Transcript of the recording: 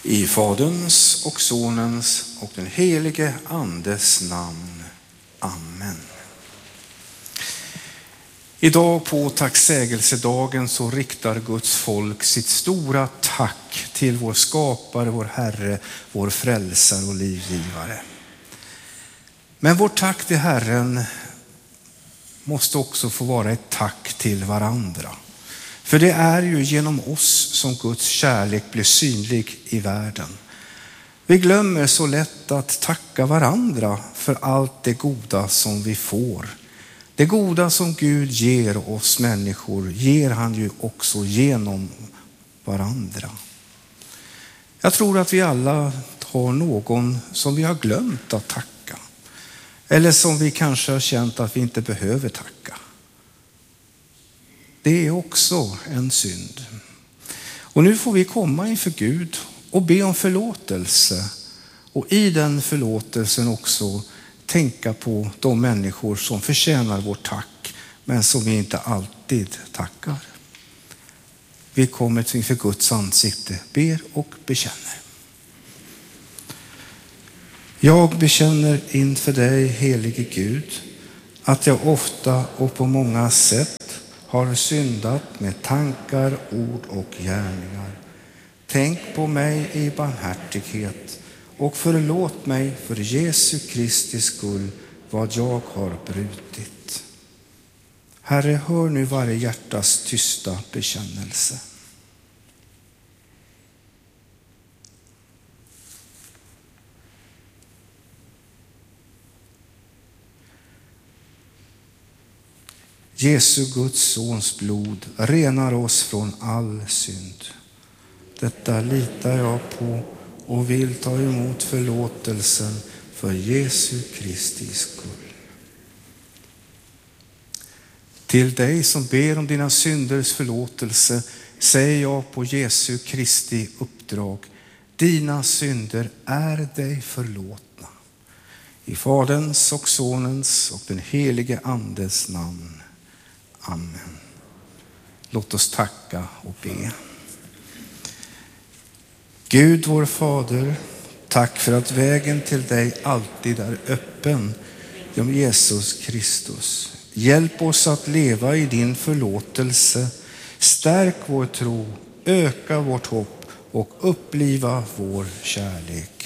I Faderns och Sonens och den helige Andes namn. Amen. Idag på tacksägelsedagen så riktar Guds folk sitt stora tack till vår skapare, vår Herre, vår frälsare och livgivare. Men vårt tack till Herren måste också få vara ett tack till varandra. För det är ju genom oss som Guds kärlek blir synlig i världen. Vi glömmer så lätt att tacka varandra för allt det goda som vi får. Det goda som Gud ger oss människor ger han ju också genom varandra. Jag tror att vi alla har någon som vi har glömt att tacka. Eller som vi kanske har känt att vi inte behöver tacka. Det är också en synd. Och nu får vi komma inför Gud och be om förlåtelse. Och i den förlåtelsen också tänka på de människor som förtjänar vårt tack men som vi inte alltid tackar. Vi kommer inför Guds ansikte, ber och bekänner. Jag bekänner inför dig, helige Gud, att jag ofta och på många sätt har syndat med tankar, ord och gärningar. Tänk på mig i barmhärtighet och förlåt mig för Jesu Kristi skull vad jag har brutit. Herre, hör nu varje hjärtas tysta bekännelse. Jesu Guds sons blod renar oss från all synd. Detta litar jag på och vill ta emot förlåtelsen för Jesu Kristi skull. Till dig som ber om dina synders förlåtelse säger jag på Jesu Kristi uppdrag: dina synder är dig förlåtna. I Faderns och Sonens och den helige Andes namn. Amen. Låt oss tacka och be. Gud vår Fader, tack för att vägen till dig alltid är öppen genom Jesus Kristus. Hjälp oss att leva i din förlåtelse. Stärk vår tro, öka vårt hopp och uppliva vår kärlek.